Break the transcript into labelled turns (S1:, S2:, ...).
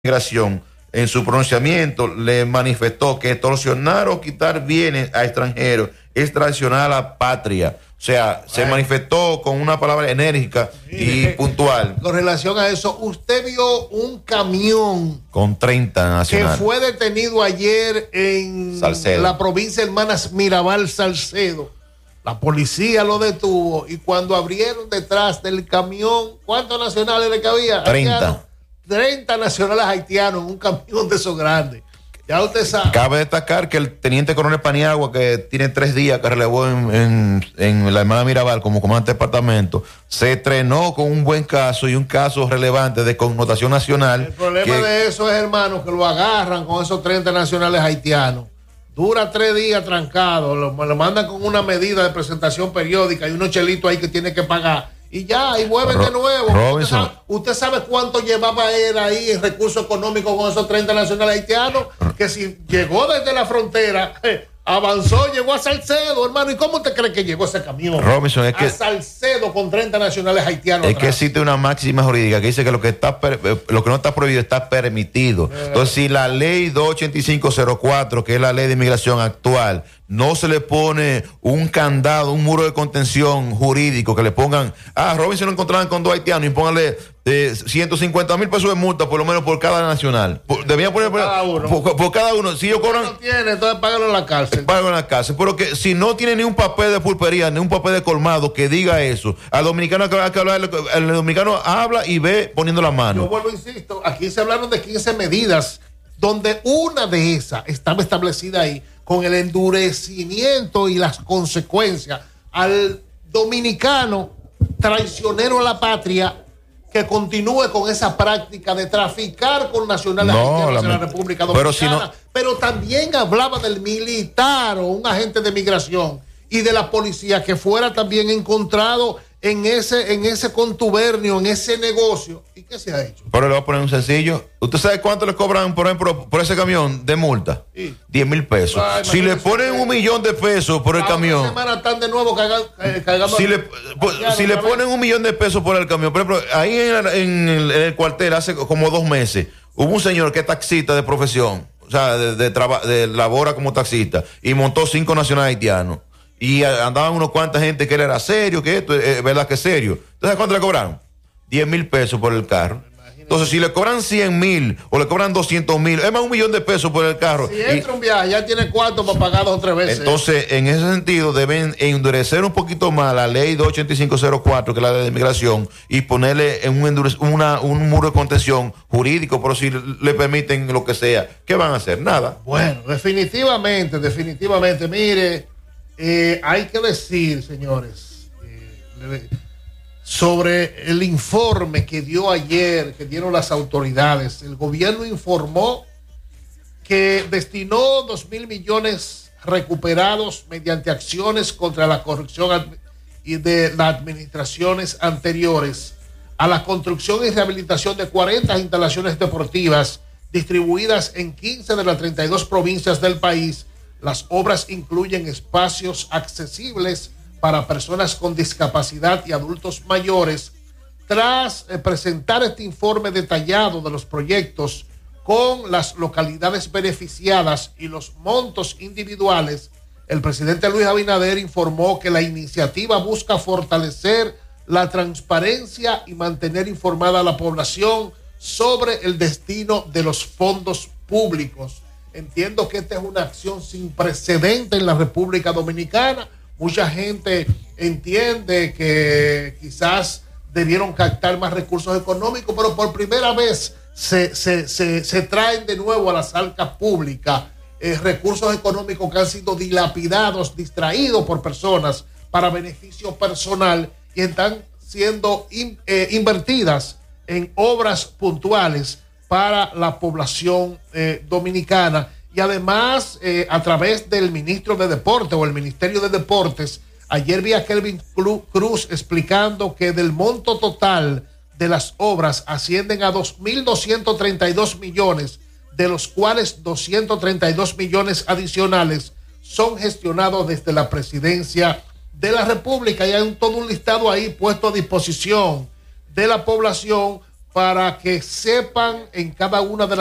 S1: Migración, en su pronunciamiento, le manifestó que extorsionar o quitar bienes a extranjeros es traicionar a la patria. O sea, se manifestó con una palabra enérgica y puntual.
S2: Con relación a eso, usted vio un camión
S1: con 30 nacionales
S2: que fue detenido ayer en
S1: Salcedo,
S2: la provincia de Hermanas Mirabal, Salcedo. La policía lo detuvo y cuando abrieron detrás del camión, ¿cuántos nacionales le cabía?
S1: 30.
S2: 30 nacionales haitianos en un camión de esos grandes. Ya usted sabe.
S1: Cabe destacar que el teniente coronel Paniagua, que tiene 3 días que relevó en la Hermana Mirabal como comandante de departamento, se estrenó con un buen caso y un caso relevante de connotación nacional.
S2: El problema de eso es, hermano, que lo agarran con esos 30 nacionales haitianos. Dura 3 días trancado, lo mandan con una medida de presentación periódica y unos chelitos ahí que tiene que pagar. Y ya, y vuelven de nuevo. ¿Usted sabe cuánto llevaba él ahí en recursos económicos con esos 30 nacionales haitianos? Que si llegó desde la frontera, avanzó, llegó a Salcedo, hermano. ¿Y cómo usted cree que llegó ese camión?
S1: Robinson, es que
S2: Salcedo con 30 nacionales haitianos.
S1: Es atrás. Que existe una máxima jurídica que dice que lo que no está prohibido está permitido. Entonces, si la ley 28504, que es la ley de inmigración actual, no se le pone un candado, un muro de contención jurídico, que le pongan, Robinson lo encontraban con 2 haitianos y pónganle 150,000 pesos de multa por lo menos por cada nacional. Debían poner por cada uno. Si ellos cobran,
S2: no tiene, entonces págalo en la cárcel.
S1: Págalo en la cárcel. Pero que si no tiene ni un papel de pulpería, ni un papel de colmado que diga eso, al dominicano hay que hablar, el dominicano habla y ve poniendo la mano.
S2: Yo vuelvo, insisto, aquí se hablaron de 15 medidas, donde una de esas estaba establecida ahí, con el endurecimiento y las consecuencias al dominicano traicionero a la patria que continúe con esa práctica de traficar con nacionales haitianos en la República Dominicana. Pero también hablaba del militar o un agente de migración y de la policía que fuera también encontrado en ese contubernio, en ese negocio. ¿Y qué se ha hecho?
S1: Pero le voy a poner un sencillo. ¿Usted sabe cuánto le cobran, por ejemplo, por ese camión de multa?
S2: Sí.
S1: 10,000 pesos. Si le ponen $1,000,000 por el camión.
S2: Semana están de nuevo cargando.
S1: Si le ponen $1,000,000 por el camión, por ejemplo, ahí en el cuartel hace como 2 meses, hubo un señor que es taxista de profesión, o sea, de labora como taxista, y montó 5 nacionales haitianos. Y andaban unos cuantas gente que él era serio, que esto es verdad que es serio. Entonces, ¿cuánto le cobraron? 10,000 pesos por el carro. Entonces, si le cobran 100,000 o le cobran 200,000, es más $1,000,000 por el carro.
S2: Si entra un viaje, ya tiene cuarto para pagar 2 o 3 veces.
S1: Entonces, en ese sentido, deben endurecer un poquito más la ley 28504, que es la de inmigración, y ponerle en un muro de contención jurídico, pero si le permiten lo que sea, ¿qué van a hacer? Nada.
S2: Bueno, definitivamente, mire, hay que decir, señores, sobre el informe que dieron las autoridades. El gobierno informó que destinó 2,000 millones recuperados mediante acciones contra la corrupción y de las administraciones anteriores a la construcción y rehabilitación de 40 instalaciones deportivas distribuidas en 15 de las 32 provincias del país. Las obras incluyen espacios accesibles para personas con discapacidad y adultos mayores. Tras presentar este informe detallado de los proyectos con las localidades beneficiadas y los montos individuales, el presidente Luis Abinader informó que la iniciativa busca fortalecer la transparencia y mantener informada a la población sobre el destino de los fondos públicos. Entiendo que esta es una acción sin precedente en la República Dominicana. Mucha gente entiende que quizás debieron captar más recursos económicos, pero por primera vez se traen de nuevo a las arcas públicas recursos económicos que han sido dilapidados, distraídos por personas para beneficio personal y están siendo invertidas en obras puntuales para la población dominicana. Y además, a través del ministro de Deportes o el Ministerio de Deportes, ayer vi a Kelvin Cruz explicando que del monto total de las obras ascienden a 2,232 millones, de los cuales 232 millones adicionales son gestionados desde la Presidencia de la República. Y hay todo un listado ahí puesto a disposición de la población para que sepan en cada una de las